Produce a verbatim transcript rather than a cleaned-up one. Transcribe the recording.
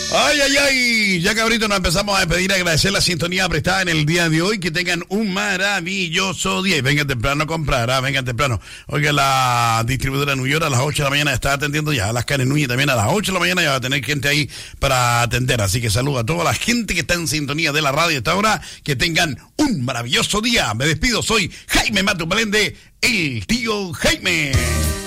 Ay, ay, ay, ya cabrito, nos empezamos a despedir, agradecer la sintonía prestada en el día de hoy, que tengan un maravilloso día y vengan temprano a comprar, ¿ah? Vengan temprano. Oiga, la distribuidora New York a las ocho de la mañana está atendiendo ya a las carnes Núñez también a las ocho de la mañana ya va a tener gente ahí para atender, así que saludo a toda la gente que está en sintonía de la radio a esta hora, que tengan un maravilloso día. Me despido, soy Jaime Mato Belende, el tío Jaime.